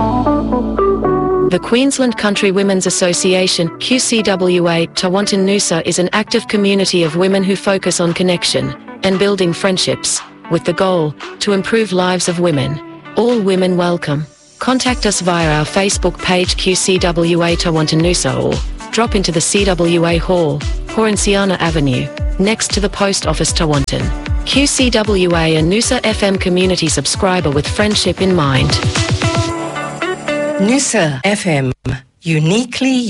The Queensland Country Women's Association, QCWA, Tewantin Noosa is an active community of women who focus on connection and building friendships, with the goal to improve lives of women. All women welcome. Contact us via our Facebook page QCWA Tewantin Noosa or drop into the CWA Hall, Horanciana Avenue, next to the Post Office Tewantin. QCWA and Noosa FM community subscriber with friendship in mind. Noosa FM, uniquely